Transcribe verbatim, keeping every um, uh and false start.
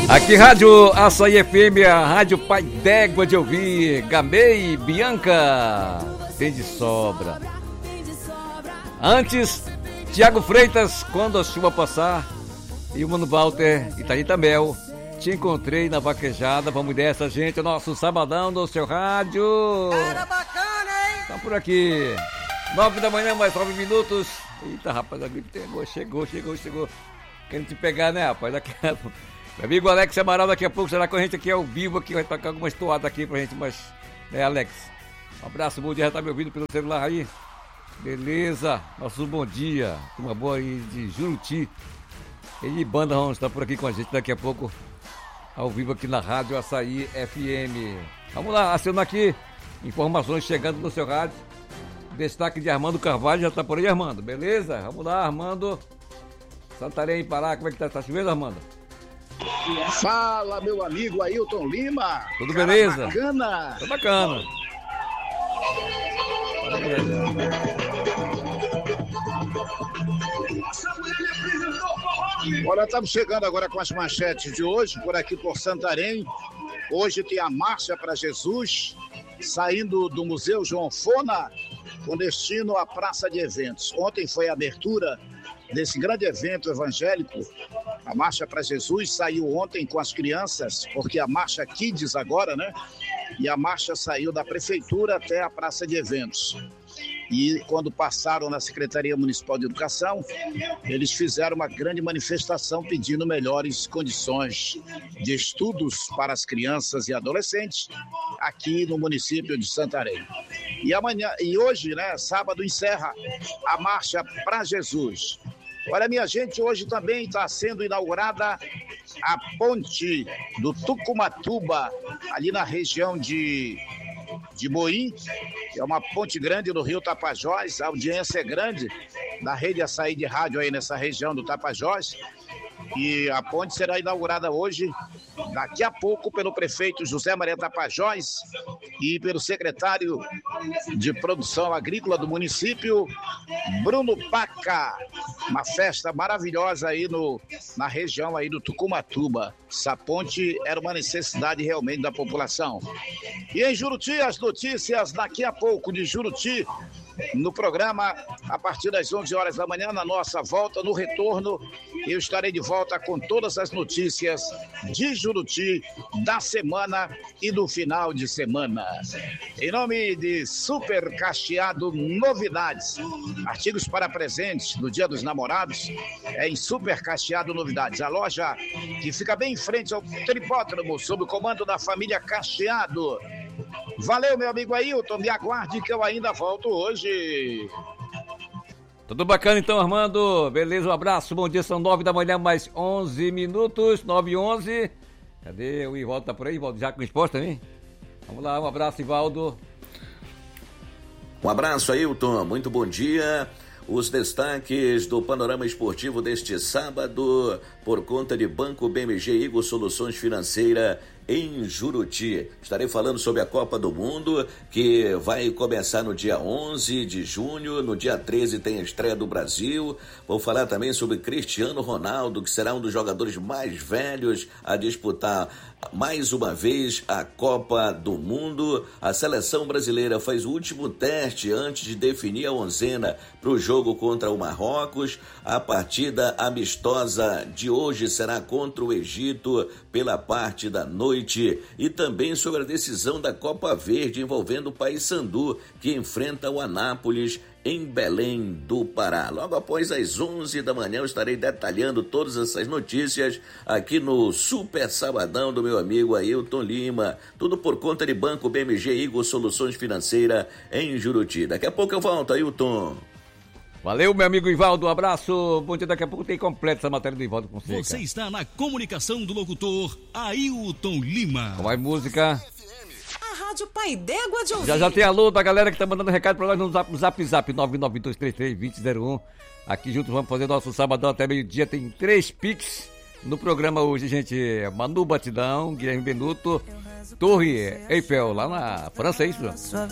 Aqui, Rádio Açaí F M, a Rádio Pai d'Égua de ouvir. Gamei, Bianca, tem de sobra. Antes, Tiago Freitas, quando a chuva passar. E o Mano Walter, Itaíta Mel. Te encontrei na vaquejada. Vamos dessa, gente. O nosso sabadão do seu rádio. Era bacana, hein? Estamos por aqui. Nove da manhã, mais nove minutos. Eita, rapaz, a gripe chegou, chegou, chegou, chegou. Querendo te pegar, né, rapaz? Daqui a... Meu amigo Alex Amaral, daqui a pouco será com a gente aqui ao vivo, aqui vai tocar algumas toadas aqui pra gente, mas, né, Alex? Um abraço, bom dia, já tá me ouvindo pelo celular aí? Beleza, nosso bom dia, uma boa aí de Juruti. E banda vamos estar por aqui com a gente daqui a pouco, ao vivo aqui na Rádio Açaí F M. Vamos lá, acionar aqui, informações chegando no seu rádio. Destaque de Armando Carvalho, já tá por aí, Armando, beleza? Vamos lá, Armando. Santarém, Pará, como é que tá? Tá chovendo, Armando? Fala, meu amigo Ailton Lima. Tudo beleza? Bacana. Tá bacana. Olha, estamos chegando agora com as manchetes de hoje, por aqui por Santarém. Hoje tem a Marcha para Jesus, saindo do Museu João Fona, com destino à Praça de Eventos. Ontem foi a abertura desse grande evento evangélico. A Marcha para Jesus saiu ontem com as crianças, porque a Marcha Kids agora, né? E a marcha saiu da prefeitura até a Praça de Eventos. E quando passaram na Secretaria Municipal de Educação, eles fizeram uma grande manifestação pedindo melhores condições de estudos para as crianças e adolescentes aqui no município de Santarém. E amanhã, e hoje, né, sábado, encerra a Marcha para Jesus. Olha, minha gente, hoje também está sendo inaugurada a ponte do Tucumatuba, ali na região de, de Moim, que é uma ponte grande no Rio Tapajós. A audiência é grande da Rede Açaí de Rádio aí nessa região do Tapajós. E a ponte será inaugurada hoje, daqui a pouco, pelo prefeito José Maria Tapajós e pelo secretário de Produção Agrícola do município, Bruno Paca. Uma festa maravilhosa aí no, na região aí do Tucumatuba. Essa ponte era uma necessidade realmente da população. E em Juruti, as notícias daqui a pouco de Juruti, no programa, a partir das onze horas da manhã, na nossa volta, no retorno, eu estarei de volta com todas as notícias de Juruti, da semana e do final de semana. Em nome de Super Cacheado Novidades, artigos para presentes do Dia dos Namorados, é em Super Cacheado Novidades, a loja que fica bem em frente ao Tripódromo, sob o comando da família Cacheado. Valeu, meu amigo Ailton, me aguarde que eu ainda volto hoje. Tudo bacana então, Armando, beleza, um abraço, bom dia, são nove da manhã, mais onze minutos, nove e onze. Cadê o Ivaldo, tá por aí, Ivaldo, já com resposta, hein? Vamos lá, um abraço, Ivaldo. Um abraço, Ailton, muito bom dia. Os destaques do panorama esportivo deste sábado, por conta de Banco B M G Igor Soluções Financeiras em Juruti. Estarei falando sobre a Copa do Mundo, que vai começar no dia onze de junho, no dia treze tem a estreia do Brasil. Vou falar também sobre Cristiano Ronaldo, que será um dos jogadores mais velhos a disputar mais uma vez a Copa do Mundo. A seleção brasileira faz o último teste antes de definir a onzena para o jogo contra o Marrocos. A partida amistosa de hoje será contra o Egito pela parte da noite. E também sobre a decisão da Copa Verde envolvendo o Paysandu, que enfrenta o Anápolis em Belém do Pará. Logo após as onze da manhã eu estarei detalhando todas essas notícias aqui no Super Sabadão do meu amigo Ailton Lima. Tudo por conta de Banco B M G Igor Soluções Financeiras em Juruti. Daqui a pouco eu volto, Ailton. Valeu, meu amigo Ivaldo, um abraço. Bom dia, daqui a pouco tem completo essa matéria do Ivaldo Fonseca. Você está na comunicação do locutor Ailton Lima. Com mais música. A Rádio Pai d'Égua de ouvir. Já já tem alô da galera que tá mandando recado pra nós no zap no zap, zap nove nove dois três três dois zero zero um. Aqui juntos vamos fazer nosso sabadão até meio-dia. Tem três Pix no programa hoje, gente. Manu Batidão, Guilherme Benuto, Torre Eiffel, lá na França, é isso?